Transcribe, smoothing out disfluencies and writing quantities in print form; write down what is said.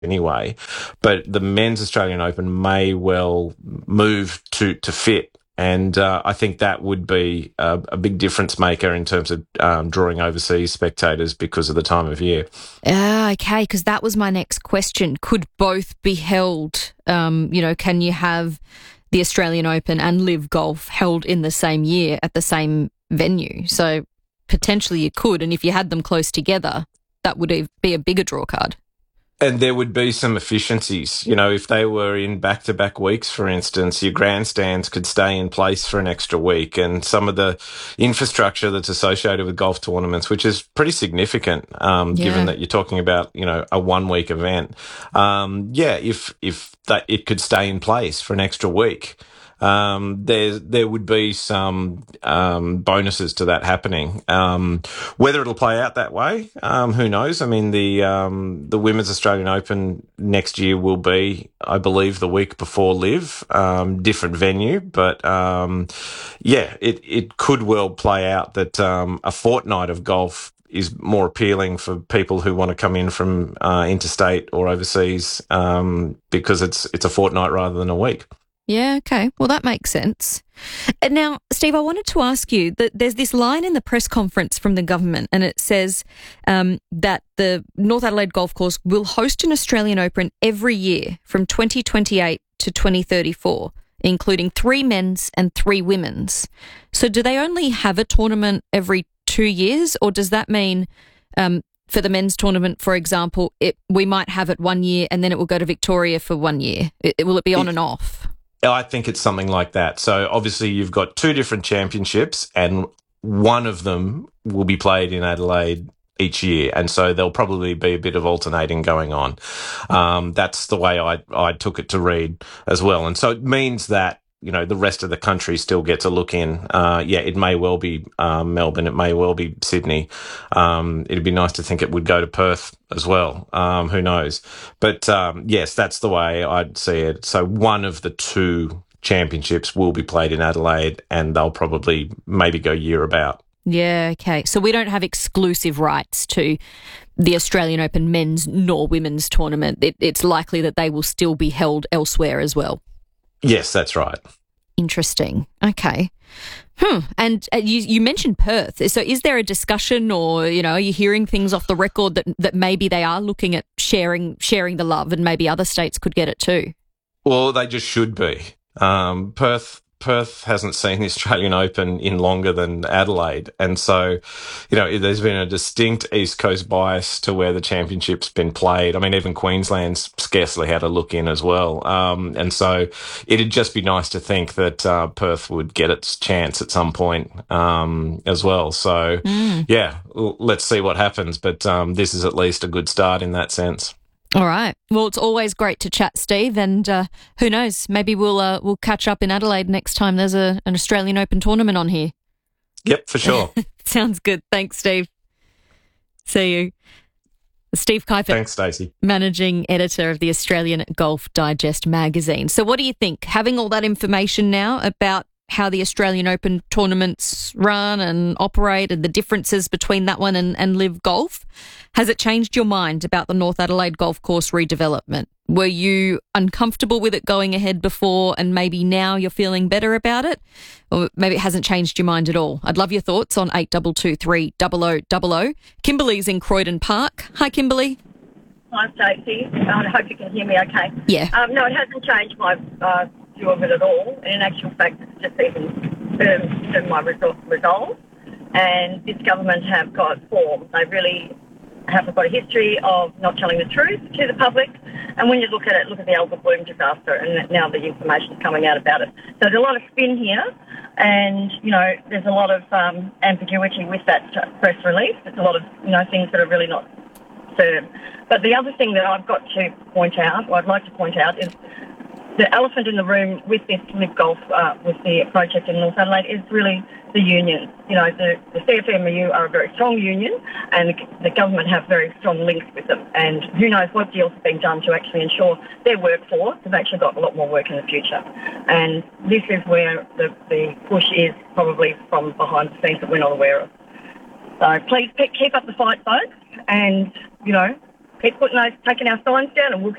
anyway. But the men's Australian Open may well move to fit. And I think that would be a big difference maker in terms of drawing overseas spectators because of the time of year. Okay, because that was my next question. Could both be held? Can you have the Australian Open and Live Golf held in the same year at the same venue? So potentially you could, and if you had them close together, that would be a bigger draw card. And there would be some efficiencies. If they were in back-to-back weeks, for instance, your grandstands could stay in place for an extra week, and some of the infrastructure that's associated with golf tournaments, which is pretty significant, given that you're talking about, a 1 week event. If that it could stay in place for an extra week. There would be some bonuses to that happening. Whether it'll play out that way, who knows? I mean, the Women's Australian Open next year will be, I believe, the week before Live, different venue, but it could well play out that a fortnight of golf is more appealing for people who want to come in from interstate or overseas because it's a fortnight rather than a week. Yeah, okay. Well, that makes sense. And now, Steve, I wanted to ask you that there's this line in the press conference from the government, and it says that the North Adelaide Golf Course will host an Australian Open every year from 2028 to 2034, including 3 men's and 3 women's. So do they only have a tournament every 2 years, or does that mean for the men's tournament, for example, we might have it 1 year and then it will go to Victoria for 1 year? Will it be on and off? I think it's something like that. So obviously you've got 2 different championships and one of them will be played in Adelaide each year. And so there'll probably be a bit of alternating going on. That's the way I took it to read as well. And so it means that, the rest of the country still gets a look in. It may well be Melbourne. It may well be Sydney. It'd be nice to think it would go to Perth as well. Who knows? But yes, that's the way I'd see it. So one of the 2 championships will be played in Adelaide and they'll probably maybe go year about. Yeah, okay. So we don't have exclusive rights to the Australian Open men's nor women's tournament. It's likely that they will still be held elsewhere as well. Yes, that's right. Interesting. Okay. And you mentioned Perth. So is there a discussion or, are you hearing things off the record that maybe they are looking at sharing the love and maybe other states could get it too? Well, they just should be. Perth hasn't seen the Australian Open in longer than Adelaide. And so, there's been a distinct East Coast bias to where the championship's been played. I mean, even Queensland's scarcely had a look in as well. And so it'd just be nice to think that Perth would get its chance at some point as well. So, let's see what happens. But this is at least a good start in that sense. All right. Well, it's always great to chat, Steve, and who knows, maybe we'll catch up in Adelaide next time there's an Australian Open tournament on here. Yep, for sure. Sounds good. Thanks, Steve. See you. Steve Kiefert. Thanks, Stacey. Managing editor of the Australian Golf Digest magazine. So what do you think? Having all that information now about how the Australian Open tournaments run and operate and the differences between that one and Live Golf, has it changed your mind about the North Adelaide Golf Course redevelopment? Were you uncomfortable with it going ahead before and maybe now you're feeling better about it? Or maybe it hasn't changed your mind at all? I'd love your thoughts on 8223 0000. Kimberly's in Croydon Park. Hi, Kimberly. Hi, Stacey. I hope you can hear me okay. Yeah. No, it hasn't changed my view of it at all. And in actual fact, it's just even firmed my resolve. And this government have got form. They really have got a history of not telling the truth to the public. And when you look at it, look at the Albert Bloom disaster, and now the information's coming out about it. So there's a lot of spin here, and, there's a lot of ambiguity with that press release. There's a lot of, things that are really not firm. But the other thing that I've got to point out, or I'd like to point out, is the elephant in the room with this Live Golf, with the project in North Adelaide, is really the union. The CFMEU are a very strong union, and the government have very strong links with them. And who knows what deals are being done to actually ensure their workforce have actually got a lot more work in the future. And this is where the push is, probably from behind the scenes, that we're not aware of. So please keep up the fight, folks, and, keep taking our signs down, and we'll